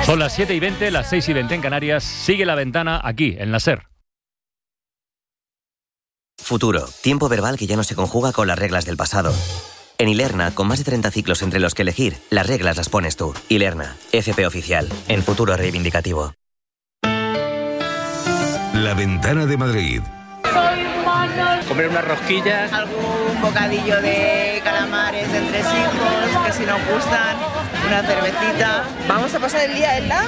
Son las 7:20, las 6:20 en Canarias. Sigue La Ventana aquí, en la SER. Futuro, tiempo verbal que ya no se conjuga con las reglas del pasado. En Ilerna, con más de 30 ciclos entre los que elegir, las reglas las pones tú. Ilerna, FP oficial, en futuro reivindicativo. La Ventana de Madrid. Comer unas rosquillas, algún bocadillo de calamares de entresijos, que si nos gustan, una cervecita. Vamos a pasar el día en la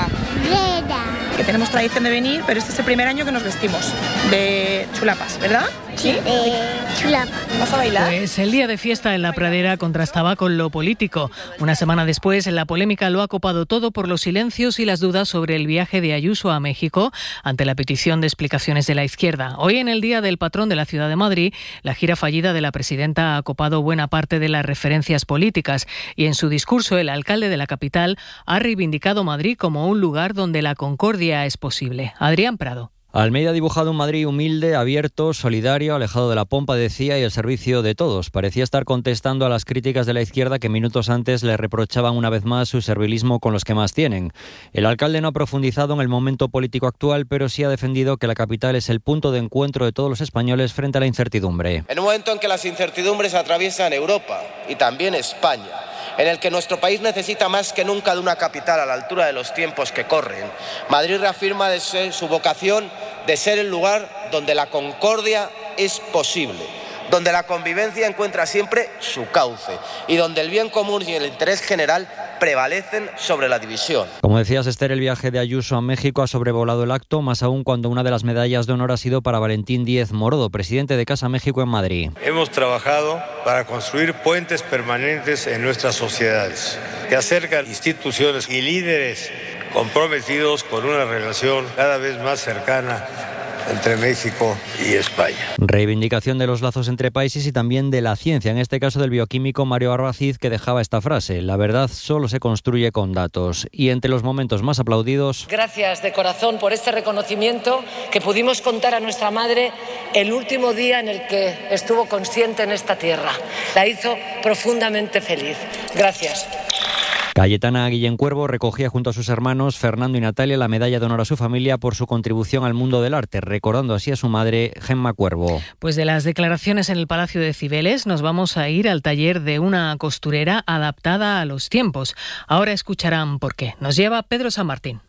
Brera. Que tenemos tradición de venir, pero este es el primer año que nos vestimos de chulapas, ¿verdad? ¿Sí? Chulapa. ¿Vas a bailar? Pues el día de fiesta en la Pradera contrastaba con lo político. Una semana después, la polémica lo ha copado todo por los silencios y las dudas sobre el viaje de Ayuso a México ante la petición de explicaciones de la izquierda. Hoy, en el Día del Patrón de la Ciudad de Madrid, la gira fallida de la presidenta ha copado buena parte de las referencias políticas y en su discurso el alcalde de la capital ha reivindicado Madrid como un lugar donde la concordia es posible. Adrián Prado. Almeida ha dibujado un Madrid humilde, abierto, solidario, alejado de la pompa, decía, y al servicio de todos. Parecía estar contestando a las críticas de la izquierda que minutos antes le reprochaban una vez más su servilismo con los que más tienen. El alcalde no ha profundizado en el momento político actual, pero sí ha defendido que la capital es el punto de encuentro de todos los españoles frente a la incertidumbre. En un momento en que las incertidumbres atraviesan Europa y también España, en el que nuestro país necesita más que nunca de una capital a la altura de los tiempos que corren, Madrid reafirma su vocación de ser el lugar donde la concordia es posible, donde la convivencia encuentra siempre su cauce y donde el bien común y el interés general prevalecen sobre la división. Como decías, Esther, el viaje de Ayuso a México ha sobrevolado el acto, más aún cuando una de las medallas de honor ha sido para Valentín Díez Morodo, presidente de Casa México en Madrid. Hemos trabajado para construir puentes permanentes en nuestras sociedades, que acercan instituciones y líderes comprometidos con una relación cada vez más cercana entre México y España. Reivindicación de los lazos entre países y también de la ciencia, en este caso del bioquímico Mario Barbacid, que dejaba esta frase: la verdad solo se construye con datos. Y entre los momentos más aplaudidos... Gracias de corazón por este reconocimiento que pudimos contar a nuestra madre el último día en el que estuvo consciente en esta tierra. La hizo profundamente feliz. Gracias. Cayetana Guillén Cuervo recogía junto a sus hermanos Fernando y Natalia la medalla de honor a su familia por su contribución al mundo del arte, recordando así a su madre, Gemma Cuervo. Pues de las declaraciones en el Palacio de Cibeles nos vamos a ir al taller de una costurera adaptada a los tiempos. Ahora escucharán por qué. Nos lleva Pedro San Martín.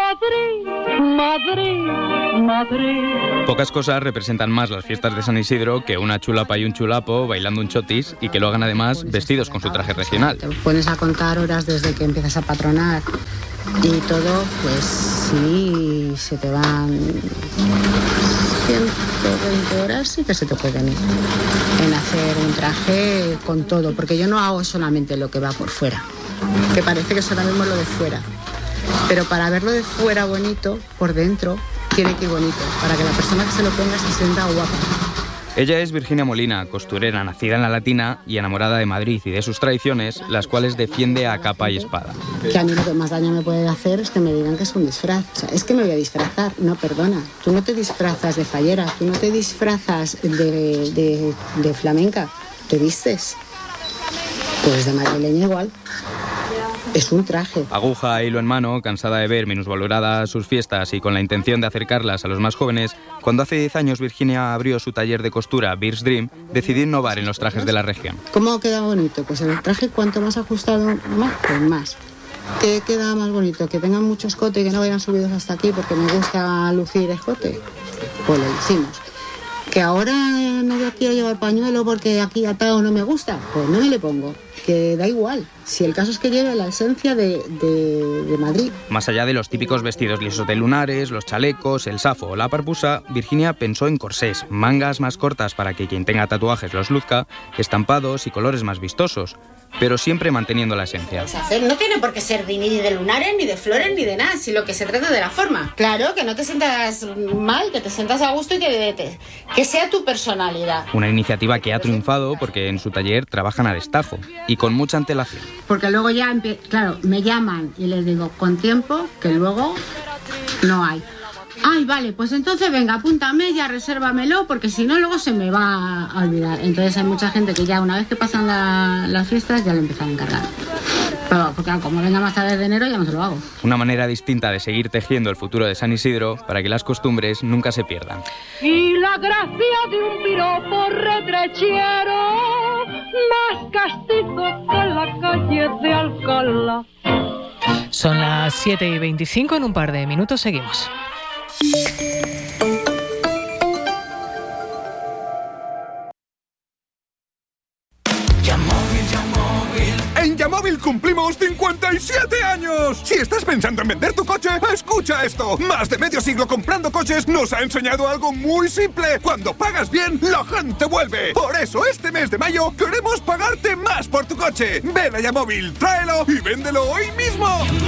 Madrid, Madrid, Madrid. Pocas cosas representan más las fiestas de San Isidro que una chulapa y un chulapo bailando un chotis y que lo hagan además vestidos con su traje regional. Te pones a contar horas desde que empiezas a patronar y todo, pues sí, se te van 120 horas, sí que se te pueden ir en hacer un traje con todo, porque yo no hago solamente lo que va por fuera, que parece que solo vemos lo de fuera. Pero para verlo de fuera bonito, por dentro, tiene que ir bonito, para que la persona que se lo ponga se sienta guapa. Ella es Virginia Molina, costurera nacida en La Latina y enamorada de Madrid y de sus tradiciones, las cuales defiende a capa y espada. Que a mí lo que más daño me puede hacer es que me digan que es un disfraz. O sea, es que me voy a disfrazar. No, perdona. Tú no te disfrazas de fallera, tú no te disfrazas de flamenca. Te vistes. Pues de madrileña igual. Es un traje. Aguja, hilo en mano, cansada de ver minusvaloradas sus fiestas y con la intención de acercarlas a los más jóvenes, cuando hace 10 años Virginia abrió su taller de costura Bir's Dream, decidió innovar en los trajes de la región. ¿Cómo queda bonito? Pues el traje cuanto más ajustado, más, pues más. ¿Qué queda más bonito? Que tengan mucho escote y que no vayan subidos hasta aquí porque me gusta lucir escote. Pues lo hicimos. Que ahora no quiero llevar pañuelo porque aquí atado no me gusta, pues no me le pongo, que da igual, si el caso es que lleve la esencia de Madrid. Más allá de los típicos vestidos lisos de lunares, los chalecos, el safo o la parpusa, Virginia pensó en corsés, mangas más cortas para que quien tenga tatuajes los luzca, estampados y colores más vistosos, pero siempre manteniendo la esencia. No tiene por qué ser ni de lunares, ni de flores, ni de nada, si lo que se trata de la forma. Claro, que no te sientas mal, que te sientas a gusto y que sea tu personalidad. Una iniciativa que ha triunfado porque en su taller trabajan a destajo y con mucha antelación. Porque luego ya, claro, me llaman y les digo con tiempo, que luego no hay. Ay, vale, pues entonces venga, apúntame, ya resérvamelo, porque si no luego se me va a olvidar. Entonces hay mucha gente que ya una vez que pasan las fiestas ya lo empiezan a encargar. Pero porque como venga más tarde de enero ya no se lo hago. Una manera distinta de seguir tejiendo el futuro de San Isidro para que las costumbres nunca se pierdan. Y la gracia de un piropo retrechero, más castizo que la calle de Alcalá. Son las 7:25, en un par de minutos seguimos. En Yamóvil cumplimos 57 años. Si estás pensando en vender tu coche, escucha esto. Más de medio siglo comprando coches nos ha enseñado algo muy simple. Cuando pagas bien, la gente vuelve. Por eso este mes de mayo queremos pagarte más por tu coche. Ven a Yamóvil, tráelo y véndelo hoy mismo.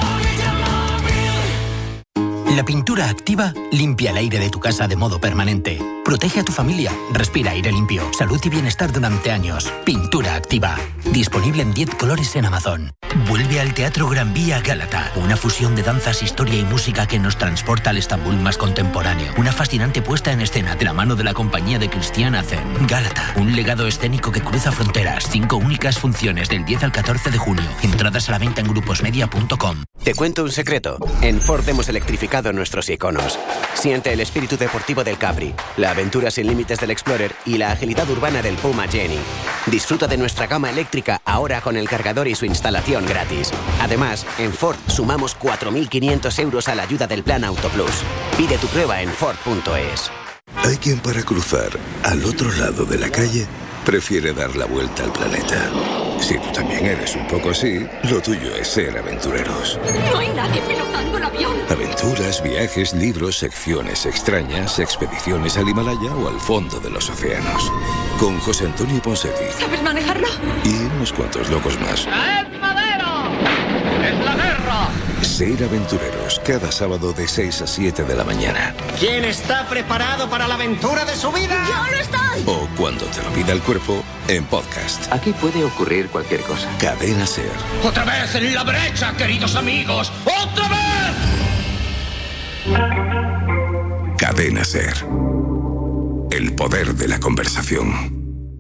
La pintura activa limpia el aire de tu casa de modo permanente. Protege a tu familia, respira aire limpio, salud y bienestar durante años. Pintura activa. Disponible en 10 colores en Amazon. Vuelve al Teatro Gran Vía Gálata. Una fusión de danzas, historia y música que nos transporta al Estambul más contemporáneo. Una fascinante puesta en escena de la mano de la compañía de Cristian Azen. Gálata. Un legado escénico que cruza fronteras. 5 únicas funciones del 10 al 14 de junio. Entradas a la venta en gruposmedia.com. Te cuento un secreto. En Ford hemos electrificado nuestros iconos. Siente el espíritu deportivo del Capri, la aventura sin límites del Explorer y la agilidad urbana del Puma Jenny. Disfruta de nuestra gama eléctrica ahora con el cargador y su instalación gratis. Además, en Ford sumamos 4.500 euros a la ayuda del Plan Auto Plus. Pide tu prueba en Ford.es. Hay quien para cruzar al otro lado de la calle prefiere dar la vuelta al planeta. Si tú también eres un poco así, lo tuyo es ser aventureros. No hay nadie pilotando el avión. Aventuras, viajes, libros, secciones extrañas, expediciones al Himalaya o al fondo de los océanos. Con José Antonio Ponseti. ¿Sabes manejarlo? Y unos cuantos locos más. ¡Es Madero! ¡Es la guerra! Ser aventureros, cada sábado de 6 a 7 de la mañana. ¿Quién está preparado para la aventura de su vida? ¡Yo no estoy! O cuando te lo pida el cuerpo, en podcast. Aquí puede ocurrir cualquier cosa. Cadena Ser. ¡Otra vez en la brecha, queridos amigos! ¡Otra vez! Cadena Ser. El poder de la conversación.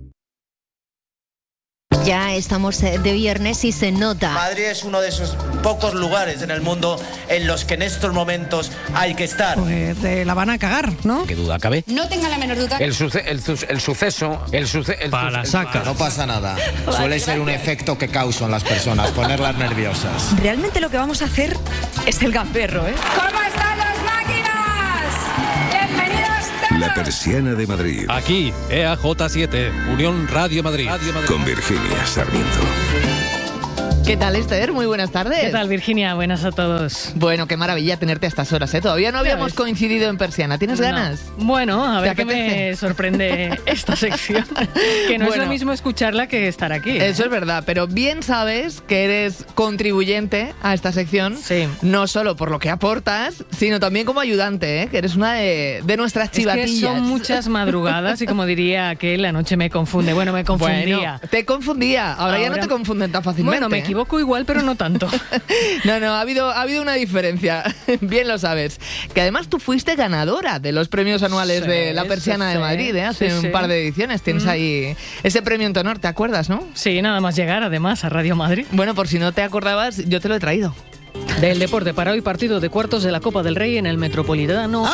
Ya estamos de viernes y se nota. Madrid es uno de esos pocos lugares en el mundo en los que en estos momentos hay que estar. Pues la van a cagar, ¿no? ¿Qué duda cabe? No tenga la menor duda. El suceso. Para la saca. No pasa nada. Suele ser un efecto que causan las personas, ponerlas nerviosas. Realmente lo que vamos a hacer es el gamberro, ¿eh? ¿Cómo están las máquinas? Bienvenidos todos. La Persiana de Madrid. Aquí, EAJ7, Unión Radio Madrid. Con Virginia Sarmiento. ¿Qué tal, Esther? Muy buenas tardes. ¿Qué tal, Virginia? Buenas a todos. Bueno, qué maravilla tenerte a estas horas, ¿eh? Todavía no habíamos coincidido en Persiana. ¿Tienes ganas? Bueno, a ver qué apetece? me sorprende esta sección. Que no es lo mismo escucharla que estar aquí. Eso es verdad, pero bien sabes que eres contribuyente a esta sección. Sí. No solo por lo que aportas, sino también como ayudante, ¿eh? Que eres una de nuestras chivatillas. Es que son muchas madrugadas y, como diría aquel, la noche me confunde. Bueno, me confundía. Bueno, te confundía. Ahora ya no te confunden tan fácilmente. Bueno, me equivoco igual, pero no tanto. No, ha habido una diferencia. Bien lo sabes. Que además tú fuiste ganadora de los premios anuales de la Persiana de Madrid, ¿eh? Hace un par de ediciones. Tienes ahí ese premio en tu honor, ¿te acuerdas, no? Sí, nada más llegar además a Radio Madrid. Bueno, por si no te acordabas, yo te lo he traído. Del deporte para hoy, partido de cuartos de la Copa del Rey en el Metropolitano.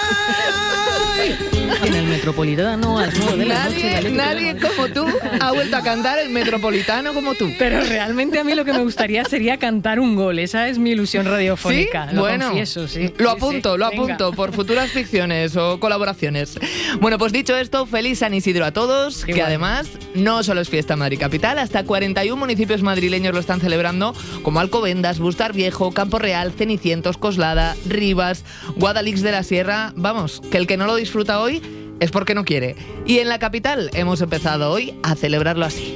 En el Metropolitano a las 9 de la noche. Nadie como tú ha vuelto a cantar el Metropolitano como tú. Pero realmente a mí lo que me gustaría sería cantar un gol. Esa es mi ilusión radiofónica. ¿Sí? Lo bueno, confieso, sí. Lo Sí, apunto, sí. lo Venga. apunto por futuras ficciones o colaboraciones. Bueno, pues dicho esto, feliz San Isidro a todos, que además no solo es fiesta en Madrid Capital, hasta 41 municipios madrileños lo están celebrando, como Alcobendas, Bustar Viejo, Campo Real, Cenicientos, Coslada, Rivas, Guadalix de la Sierra. Vamos, que el que no lo disfruta hoy es porque no quiere. Y en la capital hemos empezado hoy a celebrarlo así.